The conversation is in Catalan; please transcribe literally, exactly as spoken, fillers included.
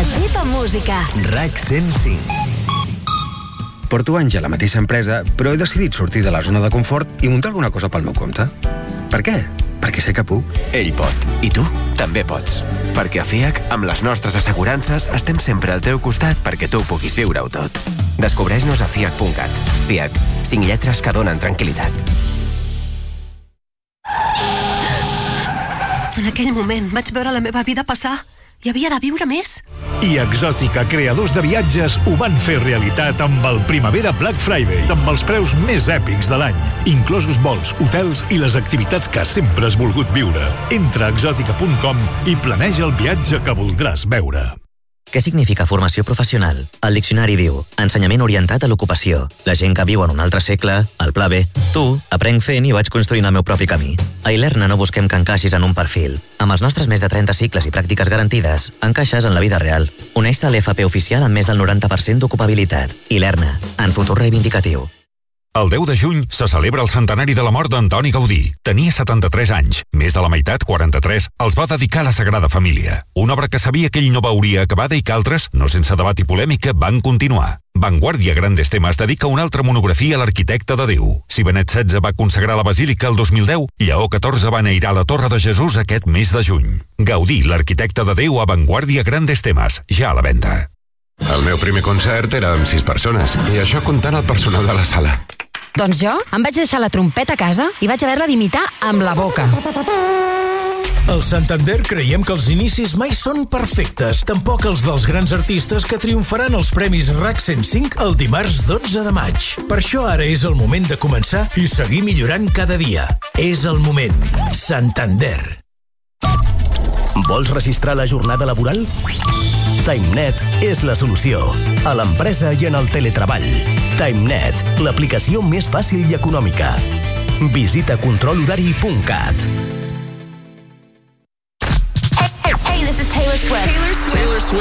Pepa Música. RAC cent cinc. Porto anys a la mateixa empresa, però he decidit sortir de la zona de confort i muntar alguna cosa pel meu compte. Per què? Perquè sé que puc. Ell pot. I tu també pots. Perquè a F I A C, amb les nostres assegurances, estem sempre al teu costat perquè tu puguis viure-ho tot. Descobreix-nos a fiac punt cat. F I A C. Cinc lletres que donen tranquil·litat. En aquell moment vaig veure la meva vida passar. I havia de viure més. I Exòtica, creadors de viatges, ho van fer realitat amb el Primavera Black Friday, amb els preus més èpics de l'any, inclosos vols, hotels i les activitats que sempre has volgut viure. Entra a exòtica punt com i planeja el viatge que voldràs veure. Què significa formació professional? El diccionari diu ensenyament orientat a l'ocupació. La gent que viu en un altre segle, el pla B. Tu, aprenc fent i vaig construint el meu propi camí. A Ilerna no busquem que encaixis en un perfil. Amb els nostres més de trenta cicles i pràctiques garantides, encaixes en la vida real. Uneix-te a l'F P oficial amb més del noranta per cent d'ocupabilitat. Ilerna, en futur reivindicatiu. El deu de juny se celebra el centenari de la mort d'Antoni Gaudí. Tenia setanta-tres anys. Més de la meitat, quaranta-tres, els va dedicar a la Sagrada Família. Una obra que sabia que ell no veuria acabada i que altres, no sense debat i polèmica, van continuar. Vanguardia Grandes Temes dedica una altra monografia a l'arquitecte de Déu. Si Benet setze va consagrar la Basílica el dos mil deu, Lleó catorze va enairar la Torre de Jesús aquest mes de juny. Gaudí, l'arquitecte de Déu a Vanguardia Grandes Temes, ja a la venda. El meu primer concert era amb sis persones, i això comptant el personal de la sala. Doncs jo em vaig deixar la trompeta a casa i vaig haver-la d'imitar amb la boca. Al Santander creiem que els inicis mai són perfectes, tampoc els dels grans artistes que triomfaran els Premis RAC cent cinc el dimarts dotze de maig. Per això ara és el moment de començar i seguir millorant cada dia. És el moment. Santander. Vols registrar la jornada laboral? TimeNet és la solució. A l'empresa i en el teletreball. TimeNet, l'aplicació més fàcil i econòmica. Visita control horari punt cat. Hey, this is Taylor Swift. Taylor Swift. Taylor Swift.